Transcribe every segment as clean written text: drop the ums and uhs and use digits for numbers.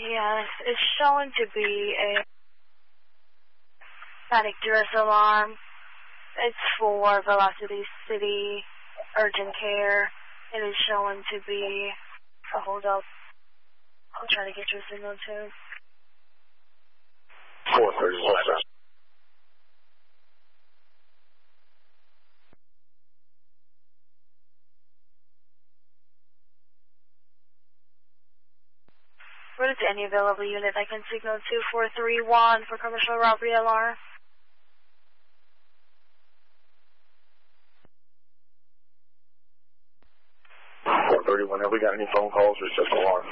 Yes, it's showing to be a panic duress alarm. It's for Velocity City Urgent Care. It is showing to be... Oh, hold up. I'll try to get your signal too. 431. What is any available unit I can signal 2431 for commercial robbery alarm? Have we got any phone calls or it's just alarm?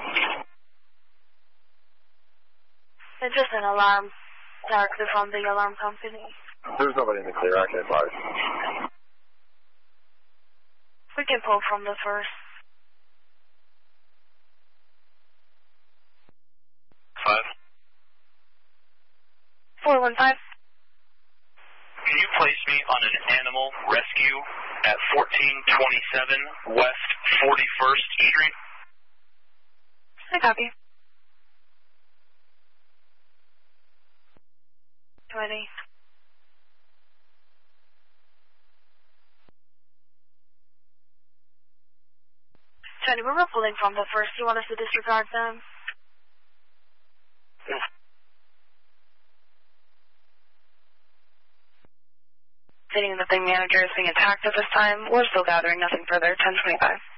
It's just an alarm directly from the alarm company. There's nobody in the clear. I can advise. We can pull from the first. 415. Can you place me on an animal rescue at 1427 West 41st Street? I copy. 20. Tony, we're pulling from the first. Do you want us to disregard them? Stating that the manager is being attacked at this time. We're still gathering nothing further. 1025.